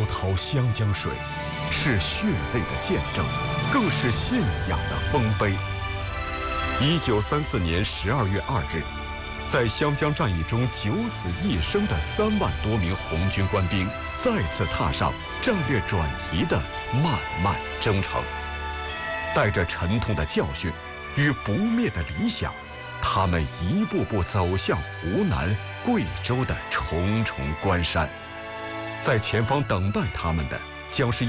滔湘江水，是血泪的见证，更是信仰的丰碑。1934年12月2日，在湘江战役中九死一生的3万多名红军官兵，再次踏上战略转移的漫漫征程。带着沉痛的教训与不灭的理想，他们一步步走向湖南、贵州的重重关山。在前方等待他们的，将是